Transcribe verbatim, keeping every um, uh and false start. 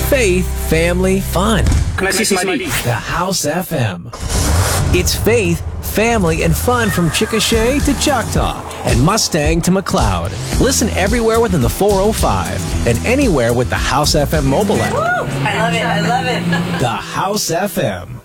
faith, family, fun. Can I see some I D? The House F M. It's faith, family, and fun from Chickasha to Choctaw and Mustang to McLeod. Listen everywhere within the four oh five and anywhere with the House F M mobile app. Woo! I love it. I love it. The House F M.